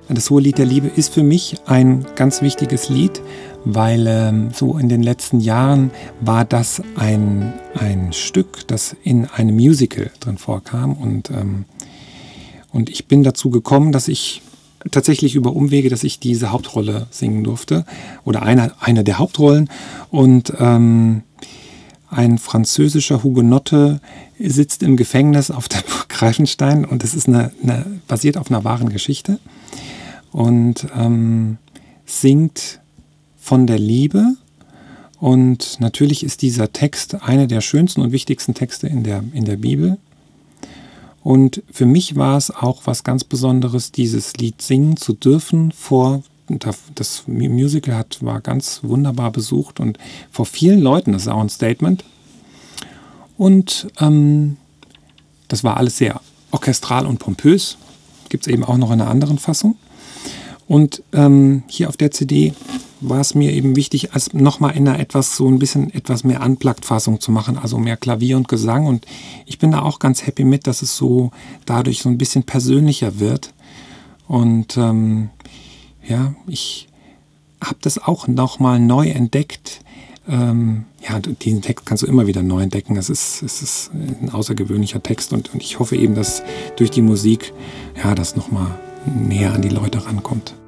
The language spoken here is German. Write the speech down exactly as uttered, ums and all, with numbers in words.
Das Hohelied der Liebe ist für mich ein ganz wichtiges Lied, weil ähm, so in den letzten Jahren war das ein, ein Stück, das in einem Musical drin vorkam. Und, ähm, und ich bin dazu gekommen, dass ich tatsächlich über Umwege, dass ich diese Hauptrolle singen durfte. Oder eine, eine der Hauptrollen. Und ähm, ein französischer Hugenotte sitzt im Gefängnis auf der Burg Greifenstein. Und es ist eine, eine, basiert auf einer wahren Geschichte. Und ähm, singt von der Liebe. Und natürlich ist dieser Text einer der schönsten und wichtigsten Texte in der, in der Bibel. Und für mich war es auch was ganz Besonderes, dieses Lied singen zu dürfen vor, das Musical hat, war ganz wunderbar besucht und vor vielen Leuten, das ist auch ein Statement. Und ähm, das war alles sehr orchestral und pompös. Gibt es eben auch noch in einer anderen Fassung. Und ähm, hier auf der C D war es mir eben wichtig, als nochmal in einer etwas, so ein bisschen etwas mehr Unplugged-Fassung zu machen, also mehr Klavier und Gesang. Und ich bin da auch ganz happy mit, dass es so dadurch so ein bisschen persönlicher wird. Und ähm, ja, ich habe das auch nochmal neu entdeckt. Ähm, ja, diesen Text kannst du immer wieder neu entdecken. Es ist, es ist ein außergewöhnlicher Text und, und ich hoffe eben, dass durch die Musik ja, das nochmal näher an die Leute rankommt.